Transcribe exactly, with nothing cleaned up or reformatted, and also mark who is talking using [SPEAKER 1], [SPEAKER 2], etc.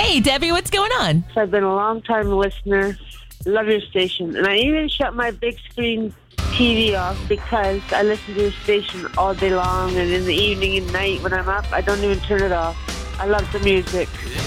[SPEAKER 1] Hey, Debbie, what's going on?
[SPEAKER 2] So I've been a long-time listener. Love your station. And I even shut my big screen T V off because I listen to your station all day long. And in the evening and night when I'm up, I don't even turn it off. I love the music.